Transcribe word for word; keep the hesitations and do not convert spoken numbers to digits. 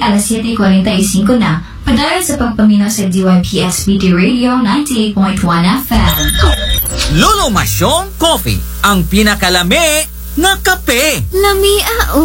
alas siyete kuwarenta y singko na, padayon sa pagpaminaw sa D Y P S P T Radio ninety-eight point one F M. Lolo Masyong Coffee, ang pinakalami na kape. Lamia